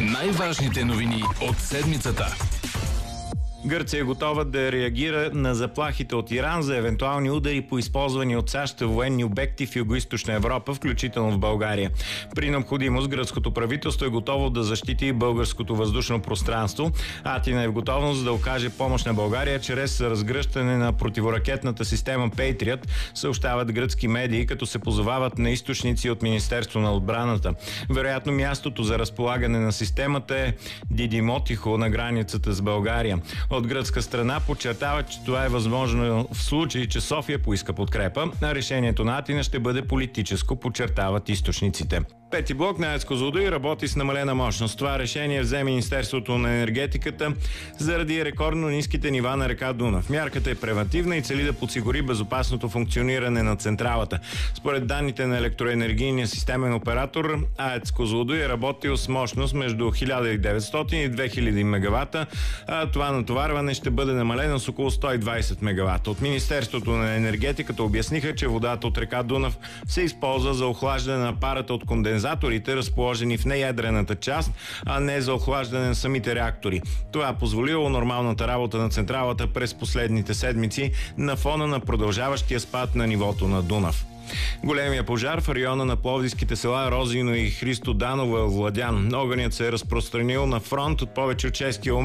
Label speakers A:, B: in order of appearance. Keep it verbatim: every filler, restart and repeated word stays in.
A: Най-важните новини от седмицата.
B: Гърция е готова да реагира на заплахите от Иран за евентуални удари по използвани от САЩ военни обекти в Югоизточна Европа, включително в България. При необходимост гръцкото правителство е готово да защити българското въздушно пространство. Атина е в готовност да окаже помощ на България чрез разгръщане на противоракетната система Patriot, съобщават гръцки медии, като се позовават на източници от Министерство на отбраната. Вероятно мястото за разполагане на системата е Дидимотихо на границата с България. От гръцка страна подчертава, че това е възможно в случай, че София поиска подкрепа, а решението на Атина ще бъде политическо, подчертават източниците. Пети блок на АЕЦ Козлодуй работи с намалена мощност. Това решение взе Министерството на енергетиката заради рекордно ниските нива на река Дунав. Мярката е превантивна и цели да подсигури безопасното функциониране на централата. Според данните на електроенергийния системен оператор, АЕЦ Козлодуй е работил с мощност между хиляда и деветстотин и две хиляди мегавата, а това натоварване ще бъде намалено с около сто и двадесет мегавата. От Министерството на енергетиката обясниха, че водата от река Дунав се използва за охлаждане на парата от кондензаторите, разположени в неядрената част, а не за охлаждане на самите реактори. Това позволило нормалната работа на централата през последните седмици на фона на продължаващия спад на нивото на Дунав. Големия пожар в района на пловдивските села Розино и Христо Даново е овладян. Огънят се е разпространил на фронт от повече от шест километра